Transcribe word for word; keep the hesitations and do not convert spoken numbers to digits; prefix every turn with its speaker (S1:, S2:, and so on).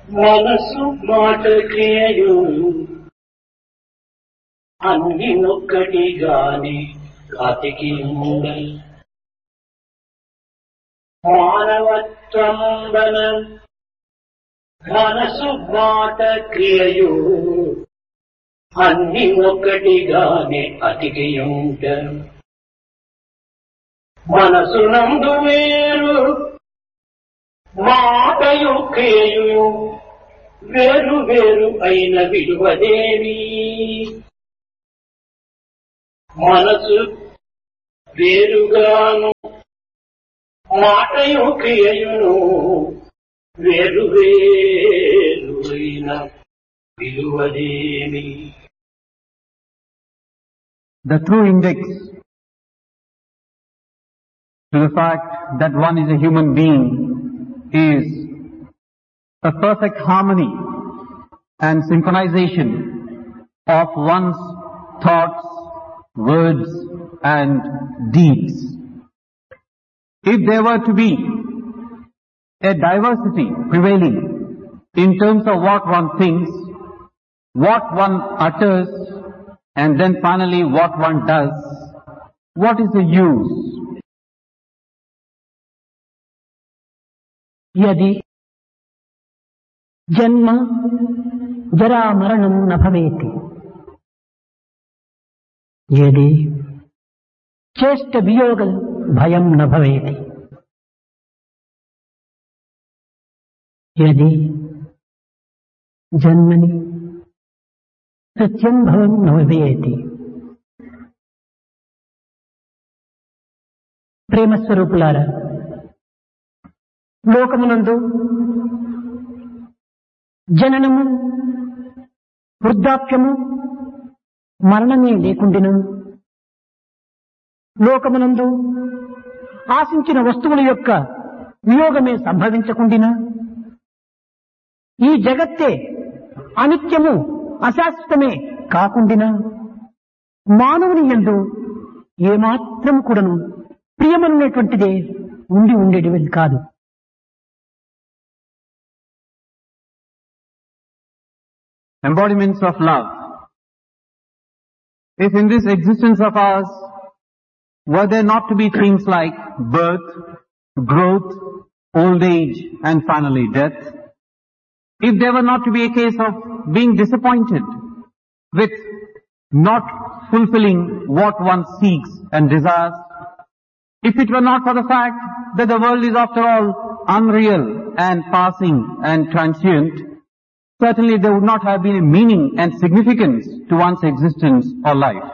S1: మనసు మాట క్రియయు అన్ని ఒక్కటిగానే అతికి ఉండల్ మానవత్వంబన మనసు మాట క్రియయు అన్ని ఒక్కటిగానే అతికి ఉండల్ మనసునందు వేరు మాటయు క్రియయు వేరు వేరు అయిన విలువదేవి మనసు వేరుగాను మాటయు క్రియయును వేరు వేరు అయిన విలువదేవి.
S2: The true index to the fact that one is a human being is a perfect harmony and synchronization of one's thoughts, words and deeds. If there were to be a diversity prevailing in terms of what one thinks, what one utters and then finally what one does, what is the use?
S3: यदि जन्म जरा मरणं न भवेति, यदि चेष्ट वियोग भयं न भवेति, यदि जन्मनि सत्यं भवं न भवेति. ప్రేమ స్వరూపులారా, లోకమునందు జననము వృద్ధాప్యము మరణమే లేకుండిన, లోకమునందు ఆశించిన వస్తువుల యొక్క వియోగమే సంభవించకుండిన, ఈ జగత్తే అనిత్యము అశాశ్వతమే కాకుండిన, మానవుని యందు ఏమాత్రం కూడాను ప్రియమనేటువంటిదే ఉండి ఉండేటిది కాదు.
S2: Embodiments of love. If in this existence of ours were there not to be things like birth, growth, old age and finally death, if there were not to be a case of being disappointed with not fulfilling what one seeks and desires, if it were not for the fact that the world is after all unreal and passing and transient, certainly there would not have been a meaning and significance to one's existence or life.